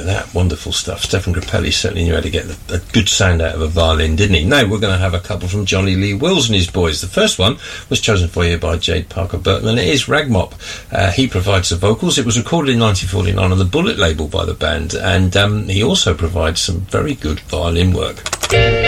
that. Wonderful stuff. Stefan Grappelli certainly knew how to get a good sound out of a violin, didn't he? Now we're going to have a couple from Johnny Lee Wills and his boys. The first one was chosen for you by Jade Parker Burton, and it is Ragmop. He provides the vocals. It was recorded in 1949 on the Bullet label by the band, and he also provides some very good violin work.